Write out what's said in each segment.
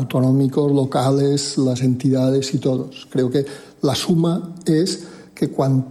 autonómicos, locales, las entidades y todos. Creo que la suma es que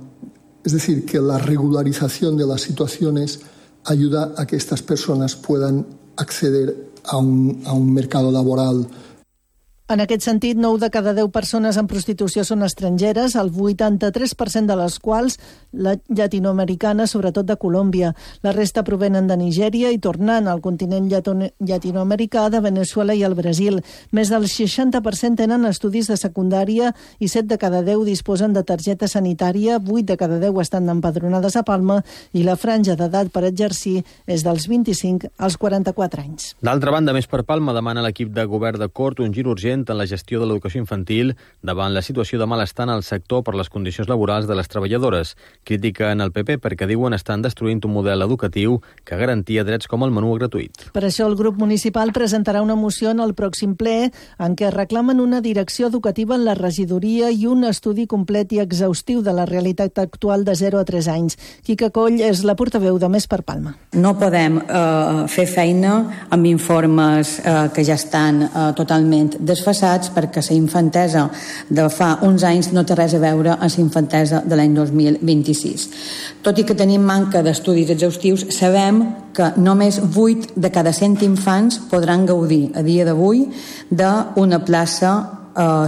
que la regularización de las situaciones ayuda a que estas personas puedan acceder a un mercado laboral. En aquest sentit, 9 de cada 10 persones en prostitució són estrangeres, el 83% de les quals llatinoamericanes, sobretot de Colòmbia. La resta provenen de Nigèria i tornant al continent llatinoamericà, de Veneçuela i el Brasil. Més del 60% tenen estudis de secundària i 7 de cada 10 disposen de targeta sanitària, 8 de cada 10 estan empadronades a Palma i la franja d'edat per exercir és dels 25 als 44 anys. D'altra banda, Més per Palma demana a l'equip de govern de Cort un gir urgent en la gestió de l'educació infantil davant la situació de malestar en el sector per les condicions laborals de les treballadores. Crítica en el PP perquè diuen estan destruint un model educatiu que garantia drets com el menú gratuït. Per això el grup municipal presentarà una moció en el pròxim ple en què reclamen una direcció educativa en la regidoria i un estudi complet i exhaustiu de la realitat actual de 0 a 3 anys. Quica Coll és la portaveu de Més per Palma. No podem fer feina amb informes que ja estan totalment desfasats perquè la infantesa de fa uns anys no té res a veure amb la infantesa de l'any 2026. Tot i que tenim manca d'estudis exhaustius, sabem que només 8 de cada 100 infants podran gaudir a dia d'avui d'una plaça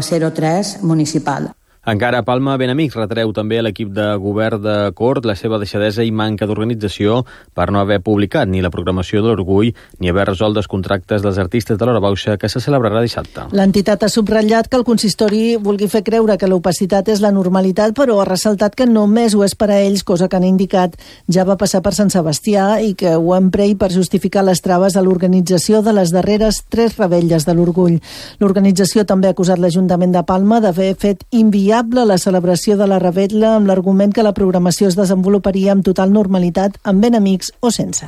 03 municipal. Encara a Palma, Benamics retreu també a l'equip de govern de Cort la seva deixadesa i manca d'organització per no haver publicat ni la programació de l'Orgull ni haver resolt els contractes dels artistes de l'Hora Baixa que se celebrarà dissabte. L'entitat ha subratllat que el consistori vulgui fer creure que l'opacitat és la normalitat, però ha ressaltat que només ho és per a ells, cosa que han indicat ja va passar per Sant Sebastià i que ho han pres per justificar les traves a l'organització de les darreres 3 revetlles de l'Orgull. L'organització també ha acusat l'Ajuntament de Palma d'haver fet inviable la celebració de la revetlla amb l'argument que la programació es desenvoluparia amb total normalitat, amb Benamics o sense.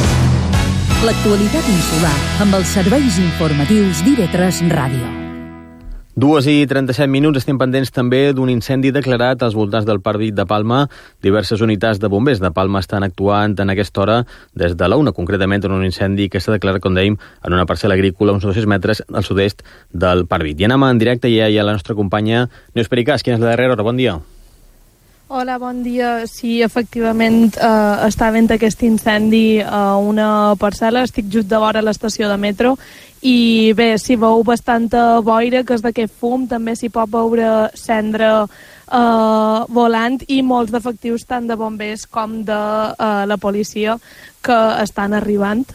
L'actualitat insular amb els serveis informatius d'IV3 Ràdio. 2:37 estem pendents també d'un incendi declarat als voltants del Parc de Palma. Diverses unitats de bombers de Palma estan actuant en aquesta hora des de la 1, concretament en un incendi que s'ha declarat, com dèiem, en una parcel·la agrícola uns 200 metres al sud-est del Parc. I anem en directe i hi ha la nostra companya Neus Pericàs. Quina és la darrera hora? Bon dia. Hola, bon dia. Sí, efectivament, està havent aquest incendi a una parcel·la. Estic just de vora l'estació de metro i bé, s'hi veu bastanta boira, que és d'aquest fum. També s'hi pot veure cendra volant i molts d'efectius tant de bombers com de la policia que estan arribant.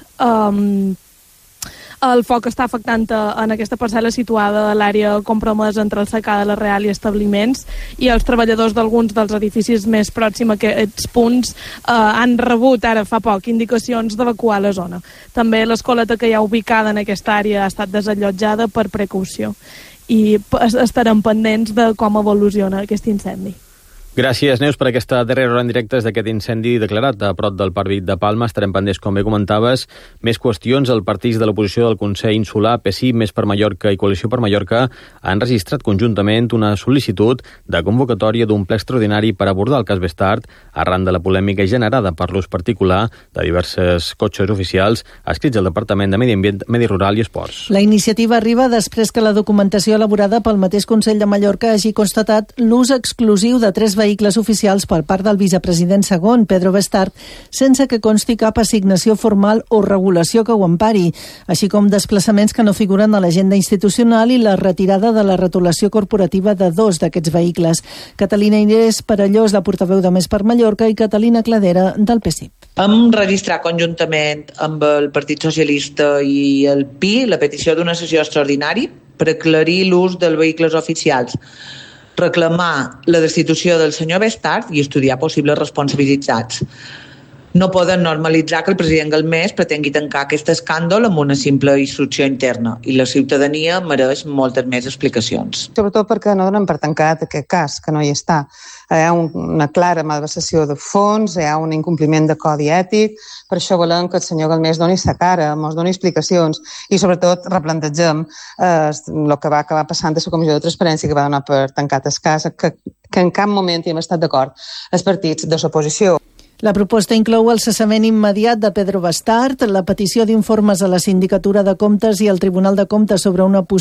El foc està afectant en aquesta parcel·la situada a l'àrea compromesa entre el secà de la Real i establiments, i els treballadors d'alguns dels edificis més pròxims a aquests punts han rebut ara fa poc indicacions d'evacuar la zona. També l'escoleta que hi ha ubicada en aquesta àrea ha estat desallotjada per precaució i estarem pendents de com evoluciona aquest incendi. Gràcies, Neus, per aquesta darrera hora en directe d'aquest incendi declarat a prop del Parc de Palma. Estarem pendents, com bé comentaves. Més qüestions. Els partits de l'oposició del Consell Insular, PSI, Més per Mallorca i Coalició per Mallorca, han registrat conjuntament una sol·licitud de convocatòria d'un ple extraordinari per abordar el cas Bestart arran de la polèmica generada per l'ús particular de diversos cotxes oficials adscrits al Departament de Medi Ambient, Medi Rural i Esports. La iniciativa arriba després que la documentació elaborada pel mateix Consell de Mallorca hagi constatat l'ús exclusiu de 3 vehicles oficials per part del vicepresident segon, Pedro Bestart, sense que consti cap assignació formal o regulació que ho empari, així com desplaçaments que no figuren a l'agenda institucional i la retirada de la retolació corporativa de 2 d'aquests vehicles. Catalina Inés Perellós, la portaveu de Més per Mallorca, i Catalina Cladera, del PSIP. Hem registrat conjuntament amb el Partit Socialista i el PI la petició d'una sessió extraordinària per aclarir l'ús dels vehicles oficials, reclamar la destitució del senyor Bestart i estudiar possibles responsabilitats. No poden normalitzar que el president Galmés pretengui tancar aquest escàndol amb una simple instrucció interna i la ciutadania mereix moltes més explicacions. Sobretot perquè no donen per tancat aquest cas, que no hi està. Hi ha una clara malversació de fons, hi ha un incompliment de codi ètic, per això volem que el senyor Galmés doni sa cara, ens doni explicacions i sobretot replantegem el que va acabar passant a la Comissió de Transparència, que va donar per tancat el cas, que en cap moment hi hem estat d'acord els partits de l'oposició. La proposta inclou el cessament immediat de Pedro Bestart, la petició d'informes a la Sindicatura de Comptes i al Tribunal de Comptes sobre una